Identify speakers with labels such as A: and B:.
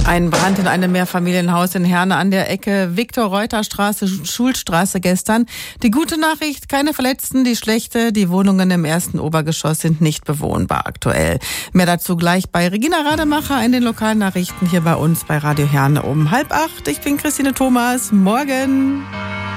A: Ein Brand in einem Mehrfamilienhaus in Herne an der Ecke Viktor-Reuter-Straße, Schulstraße gestern. Die gute Nachricht, keine Verletzten, die schlechte, die Wohnungen im ersten Obergeschoss sind nicht bewohnbar aktuell. Mehr dazu gleich bei Regina Rademacher in den Lokalnachrichten hier bei uns bei Radio Herne um 7:30. Ich bin Christine Thomas. Morgen.